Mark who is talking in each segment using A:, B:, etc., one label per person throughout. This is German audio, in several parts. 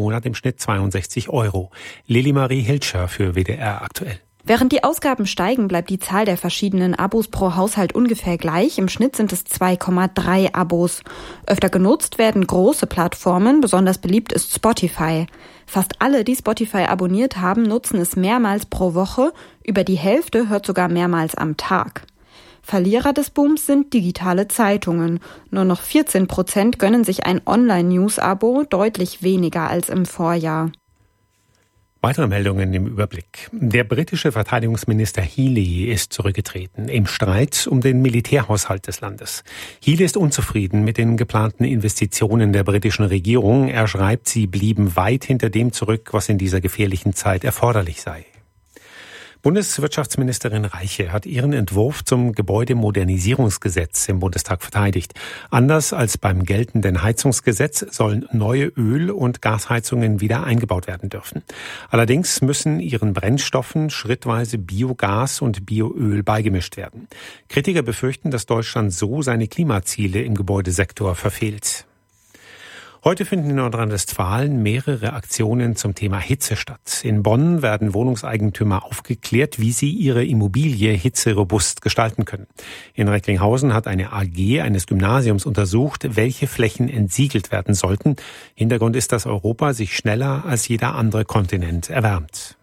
A: Monat im Schnitt 62 €. Lili-Marie Hilscher für WDR aktuell.
B: Während die Ausgaben steigen, bleibt die Zahl der verschiedenen Abos pro Haushalt ungefähr gleich. Im Schnitt sind es 2,3 Abos. Öfter genutzt werden große Plattformen, besonders beliebt ist Spotify. Fast alle, die Spotify abonniert haben, nutzen es mehrmals pro Woche. Über die Hälfte hört sogar mehrmals am Tag. Verlierer des Booms sind digitale Zeitungen. Nur noch 14% gönnen sich ein Online-News-Abo, deutlich weniger als im Vorjahr.
A: Weitere Meldungen im Überblick. Der britische Verteidigungsminister Healey ist zurückgetreten im Streit um den Militärhaushalt des Landes. Healey ist unzufrieden mit den geplanten Investitionen der britischen Regierung. Er schreibt, sie blieben weit hinter dem zurück, was in dieser gefährlichen Zeit erforderlich sei. Bundeswirtschaftsministerin Reiche hat ihren Entwurf zum Gebäudemodernisierungsgesetz im Bundestag verteidigt. Anders als beim geltenden Heizungsgesetz sollen neue Öl- und Gasheizungen wieder eingebaut werden dürfen. Allerdings müssen ihren Brennstoffen schrittweise Biogas und Bioöl beigemischt werden. Kritiker befürchten, dass Deutschland so seine Klimaziele im Gebäudesektor verfehlt. Heute finden in Nordrhein-Westfalen mehrere Aktionen zum Thema Hitze statt. In Bonn werden Wohnungseigentümer aufgeklärt, wie sie ihre Immobilie hitzerobust gestalten können. In Recklinghausen hat eine AG eines Gymnasiums untersucht, welche Flächen entsiegelt werden sollten. Hintergrund ist, dass Europa sich schneller als jeder andere Kontinent erwärmt.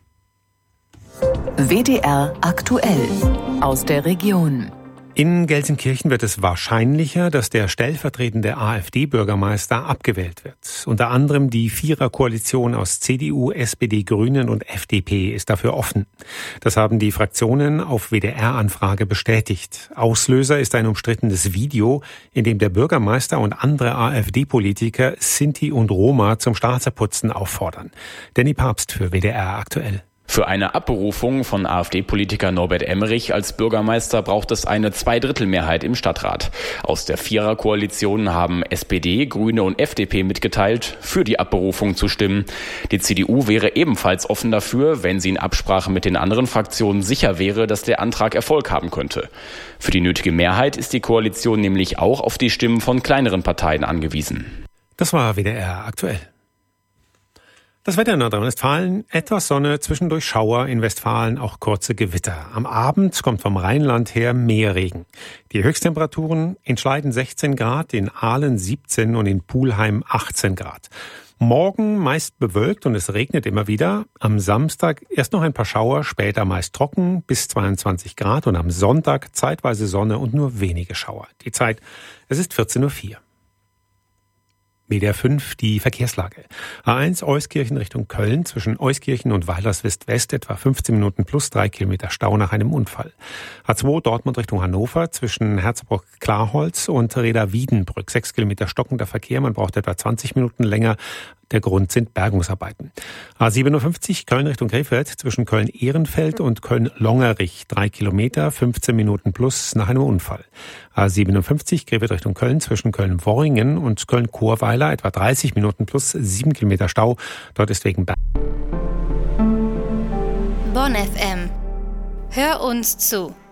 C: WDR aktuell aus der Region.
A: In Gelsenkirchen wird es wahrscheinlicher, dass der stellvertretende AfD-Bürgermeister abgewählt wird. Unter anderem die Viererkoalition aus CDU, SPD, Grünen und FDP ist dafür offen. Das haben die Fraktionen auf WDR-Anfrage bestätigt. Auslöser ist ein umstrittenes Video, in dem der Bürgermeister und andere AfD-Politiker Sinti und Roma zum Straßeputzen auffordern. Danny Papst für WDR aktuell.
D: Für eine Abberufung von AfD-Politiker Norbert Emmerich als Bürgermeister braucht es eine Zweidrittelmehrheit im Stadtrat. Aus der Viererkoalition haben SPD, Grüne und FDP mitgeteilt, für die Abberufung zu stimmen. Die CDU wäre ebenfalls offen dafür, wenn sie in Absprache mit den anderen Fraktionen sicher wäre, dass der Antrag Erfolg haben könnte. Für die nötige Mehrheit ist die Koalition nämlich auch auf die Stimmen von kleineren Parteien angewiesen.
A: Das war WDR aktuell. Das Wetter in Nordrhein-Westfalen, etwas Sonne, zwischendurch Schauer, in Westfalen auch kurze Gewitter. Am Abend kommt vom Rheinland her mehr Regen. Die Höchsttemperaturen in Schleiden 16 Grad, in Aalen 17 und in Pulheim 18 Grad. Morgen meist bewölkt und es regnet immer wieder. Am Samstag erst noch ein paar Schauer, später meist trocken bis 22 Grad und am Sonntag zeitweise Sonne und nur wenige Schauer. Die Zeit, es ist 14:04 Uhr. WDR 5, die Verkehrslage. A1 Euskirchen Richtung Köln, zwischen Euskirchen und Weilerswist-West etwa 15 Minuten plus 3 Kilometer Stau nach einem Unfall. A2 Dortmund Richtung Hannover, zwischen Herzbruck-Klarholz und Reda-Wiedenbrück, 6 Kilometer stockender Verkehr, man braucht etwa 20 Minuten länger. Der Grund sind Bergungsarbeiten. A57 Köln Richtung Krefeld, zwischen Köln-Ehrenfeld und Köln-Longerich, 3 Kilometer, 15 Minuten plus nach einem Unfall. A57 Krefeld Richtung Köln, zwischen Köln-Worringen und Köln-Chorweiler, etwa 30 Minuten plus 7 Kilometer Stau. Dort ist wegen
E: Bonn FM. Hör uns zu.